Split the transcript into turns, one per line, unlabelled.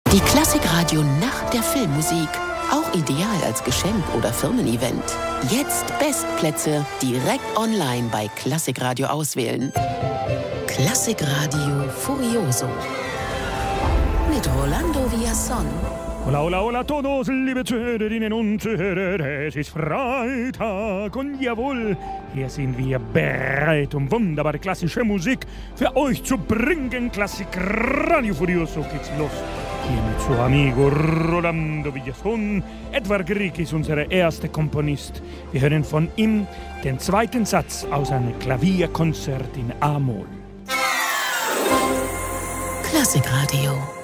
Die Klassikradio Nacht der Filmmusik. Auch ideal als Geschenk oder Firmen-Event. Jetzt Bestplätze direkt online bei Klassikradio auswählen. Klassikradio Furioso. Mit Rolando Villazón.
Hola, hola, hola a todos, liebe Zuhörerinnen und Zuhörer. Es ist Freitag und jawohl, hier sind wir bereit, um wunderbare klassische Musik für euch zu bringen. Klassikradio Furioso geht's los. Hier mit su amigo Rolando Villazón. Edvard Grieg ist unser erster Komponist. Wir hören von ihm den zweiten Satz aus einem Klavierkonzert in A-Moll.
Klassikradio.